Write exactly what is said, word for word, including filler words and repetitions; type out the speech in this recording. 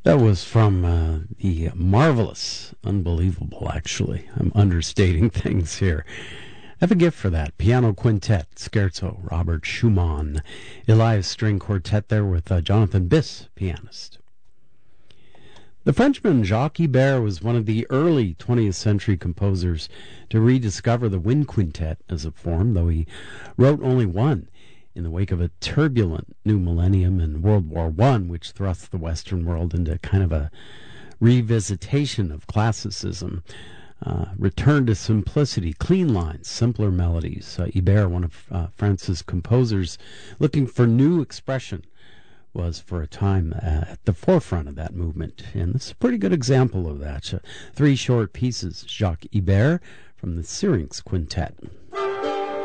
That was from uh, the marvelous, unbelievable, actually. I'm understating things here. I have a gift for that. Piano Quintet, Scherzo, Robert Schumann. Elias String Quartet there with uh, Jonathan Biss, pianist. The Frenchman Jacques Ibert was one of the early twentieth century composers to rediscover the wind quintet as a form, though he wrote only one in the wake of a turbulent new millennium and World War One, which thrust the Western world into kind of a revisitation of classicism. Uh, return to simplicity, clean lines, simpler melodies. Uh, Ibert, one of uh, France's composers looking for new expression, was for a time uh, at the forefront of that movement. And this is a pretty good example of that. Uh, three short pieces, Jacques Ibert from the Syrinx Quintet.